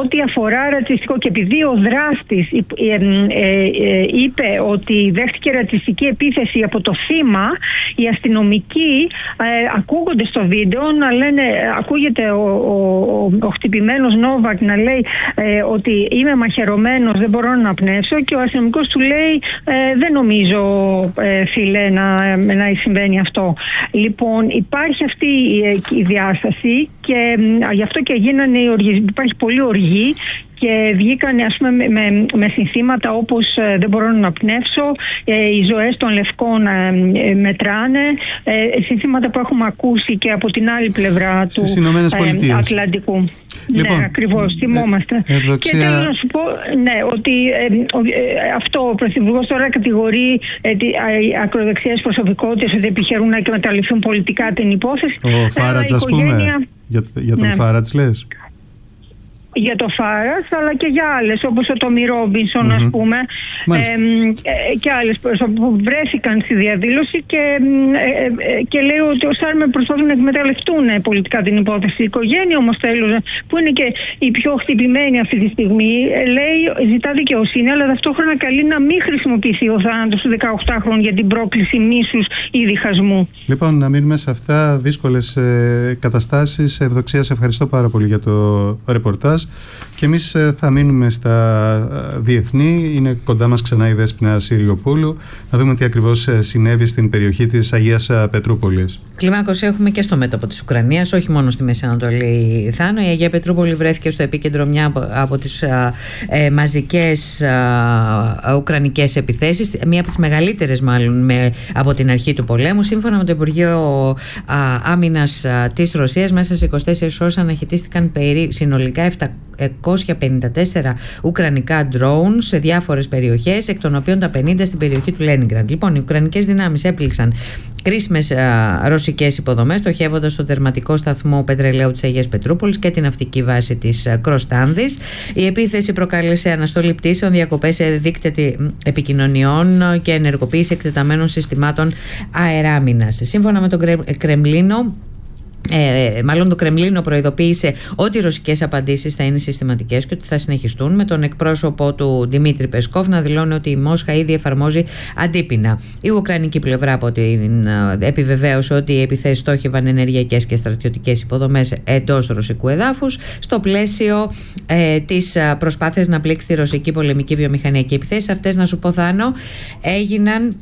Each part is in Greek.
ό,τι αφορά ρατσιστικό, και επειδή ο δράστης είπε ότι δέχτηκε ρατσιστική επίθεση από το θύμα, οι αστυνομικοί ακούγονται στο βίντεο να λένε, ακούγεται ο χτυπημένος Νόβακ να λέει ότι είμαι μαχαιρωμένος, δεν μπορώ να πνεύσω, και ο αστυνομικός του λέει δεν νομίζω φίλε να συμβαίνει αυτό. Λοιπόν, υπάρχει αυτή η διάσταση και γι' αυτό και γίνανε οι οργές. Υπάρχει πολύ οργή και βγήκαν, ας πούμε, με συνθήματα όπως δεν μπορώ να πνεύσω, οι ζωές των λευκών μετράνε, συνθήματα που έχουμε ακούσει και από την άλλη πλευρά του Ατλαντικού. Λοιπόν, ναι, ακριβώς, θυμόμαστε. Και θέλω να σου πω, ναι, ότι αυτό ο Πρωθυπουργός τώρα κατηγορεί ακροδεξιές προσωπικότητες ότι επιχειρούν να εκμεταλλευτούν πολιτικά την υπόθεση. Ο Φάρατς, ας πούμε, για τον Φάρατς λες? Για το Φάρας, αλλά και για άλλες, όπως ο Τόμι Ρόμπινσον, ας πούμε, και άλλες που βρέθηκαν στη διαδήλωση και λέει ότι ο Σάρμε προσπαθούν να εκμεταλλευτούν πολιτικά την υπόθεση. Η οικογένεια όμως που είναι και η πιο χτυπημένη αυτή τη στιγμή, λέει, ζητά δικαιοσύνη, αλλά ταυτόχρονα καλεί να μην χρησιμοποιηθεί ο θάνατος του 18χρονου για την πρόκληση μίσους ή διχασμού. Λοιπόν, να μείνουμε σε αυτά δύσκολες καταστάσεις. Ευδοξία, σε ευχαριστώ πάρα πολύ για το ρεπορτάζ. Και εμείς θα μείνουμε στα διεθνή. Είναι κοντά μας ξανά η Δέσποινα Συριοπούλου. Να δούμε τι ακριβώς συνέβη στην περιοχή της Αγίας Πετρούπολης. Κλιμάκωση έχουμε και στο μέτωπο της Ουκρανίας, όχι μόνο στη Μέση Ανατολή, Θάνο. Η Αγία Πετρούπολη βρέθηκε στο επίκεντρο μια από τις μαζικές ουκρανικές επιθέσεις, μία από τις μεγαλύτερες μάλλον από την αρχή του πολέμου. Σύμφωνα με το Υπουργείο Άμυνας της Ρωσίας, μέσα σε 24 ώρες αναχαιτίστηκαν συνολικά 754 ουκρανικά drones σε διάφορες περιοχές, εκ των οποίων τα 50 στην περιοχή του Λένιγκραντ. Λοιπόν, οι ουκρανικές δυνάμεις έπληξαν κρίσιμες ρωσικές υποδομές, στοχεύοντας τον τερματικό σταθμό πετρελαίου της Αγίας Πετρούπολης και την ναυτική βάση της Κροστάνδης. Η επίθεση προκάλεσε αναστολή πτήσεων, διακοπές σε δίκτυα επικοινωνιών και ενεργοποίηση εκτεταμένων συστημάτων αεράμινας. Σύμφωνα με τον Κρεμλίνο, το Κρεμλίνο προειδοποίησε ότι οι ρωσικές απαντήσεις θα είναι συστηματικές και ότι θα συνεχιστούν, με τον εκπρόσωπο του Δημήτρη Πεσκόφ να δηλώνει ότι η Μόσχα ήδη εφαρμόζει αντίπεινα. Η ουκρανική πλευρά από την επιβεβαίωσε ότι οι επιθέσεις στόχευαν ενεργειακές και στρατιωτικές υποδομές εντός ρωσικού εδάφους, στο πλαίσιο της προσπάθειας να πλήξει τη ρωσική πολεμική βιομηχανία. Και οι επιθέσεις αυτές, να σου πω, Θάνο, έγιναν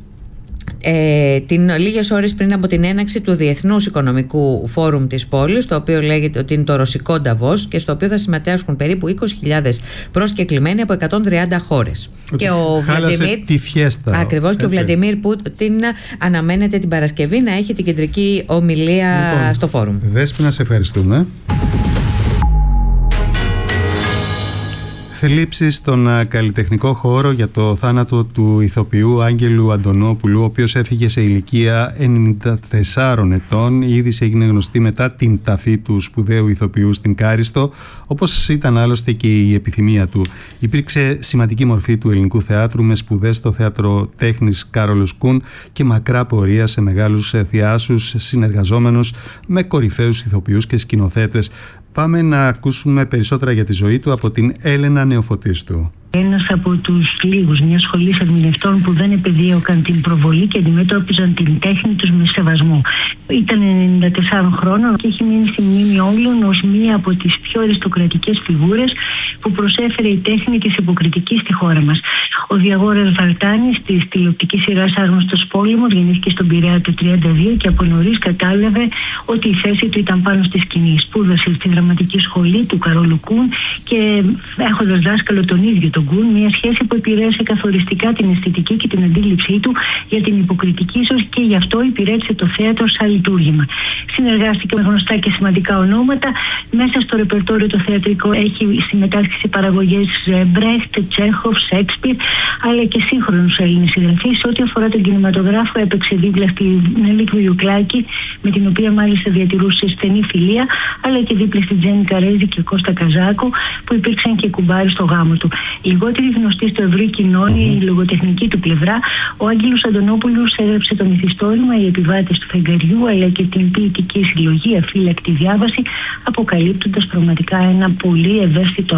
λίγες ώρες πριν από την έναρξη του Διεθνούς Οικονομικού Φόρουμ της πόλης, το οποίο λέγεται ότι είναι το ρωσικό Νταβός και στο οποίο θα συμμετέχουν περίπου 20.000 προσκεκλημένοι από 130 χώρες. Και ο Βλαντιμίρ, τη φιέστα, ακριβώς, και ο Βλαντιμίρ Πούτιν αναμένεται την Παρασκευή να έχει την κεντρική ομιλία στο φόρουμ. Δέσποινα, σε ευχαριστούμε. Θλίψεις στον καλλιτεχνικό χώρο για το θάνατο του ηθοποιού Άγγελου Αντωνόπουλου, ο οποίος έφυγε σε ηλικία 94 ετών. Η είδηση έγινε γνωστή μετά την ταφή του σπουδαίου ηθοποιού στην Κάριστο, όπως ήταν άλλωστε και η επιθυμία του. Υπήρξε σημαντική μορφή του ελληνικού θεάτρου, με σπουδές στο Θέατρο Τέχνης Κάρολος Κουν και μακρά πορεία σε μεγάλους θεάσους, συνεργαζόμενος με κορυφαίους ηθοποιούς και σκηνοθέτες. Πάμε να ακούσουμε περισσότερα για τη ζωή του από την Έλενα Νεοφωτίστου. Ένας από τους λίγους μιας σχολής ερμηνευτών που δεν επεδίωκαν την προβολή και αντιμετώπιζαν την τέχνη τους με σεβασμό. Ήταν 94 χρόνων και έχει μείνει στη μνήμη όλων ως μία από τις πιο αριστοκρατικές φιγούρες που προσέφερε η τέχνη της υποκριτικής στη χώρα μας. Ο Διαγόρας Βαλτάνης της τηλεοπτικής σειράς Άρμοστος Πόλεμος γεννήθηκε στον Πειραιά το 1932 και από νωρίς κατάλαβε ότι η θέση του ήταν πάνω στη σκηνή. Σπούδασε στη δραματική σχολή του Καρόλου Κουν και έχοντας δάσκαλο τον ίδιο τον Κουν, μια σχέση που επηρέασε καθοριστικά την αισθητική και την αντίληψή του για την υποκριτική, ίσως και γι' αυτό υπηρέτησε το θέατρο σαν λειτουργήμα. Συνεργάστηκε με γνωστά και σημαντικά ονόματα. Μέσα στο ρεπερτόριο το θεατρικό έχει συμμετάσχει σε παραγωγές Μπρέχτ, Τσέχοφ, Σέξπιρ, αλλά και σύγχρονους Έλληνες συγγραφείς. Σε ό,τι αφορά τον κινηματογράφο, έπαιξε δίπλα στη Νέλη Κουιουκλάκη, με την οποία μάλιστα διατηρούσε στενή φιλία, αλλά και δίπλα στη Τζέννη Καρέζη και Κώστα Καζάκο, που υπήρξαν και κουμπάρι στο γάμο του. Λιγότερη γνωστή στο ευρύ κοινό η λογοτεχνική του πλευρά, ο Άγγελος Αντωνόπουλος έγραψε το μυθιστόρημα «Οι επιβάτες του φεγγαριού», αλλά και την ποιητική συλλογή «Αφύλακτη διάβαση», αποκαλύπτοντας πραγματικά ένα πολύ ευαίσθητο